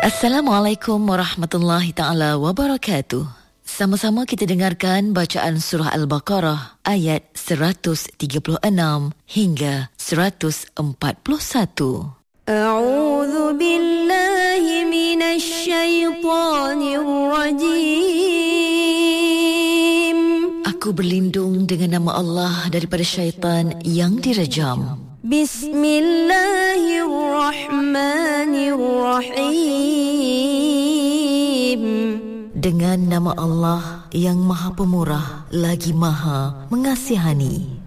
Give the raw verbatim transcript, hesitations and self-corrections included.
Assalamualaikum warahmatullahi taala wabarakatuh. Sama-sama kita dengarkan bacaan surah Al-Baqarah ayat seratus tiga puluh enam hingga seratus empat puluh satu. A'udzu billahi minasy syaithanir rajim. Aku berlindung dengan nama Allah daripada syaitan yang direjam. Bismillahirrahmanirrahim. Dengan nama Allah yang Maha Pemurah lagi Maha Mengasihani.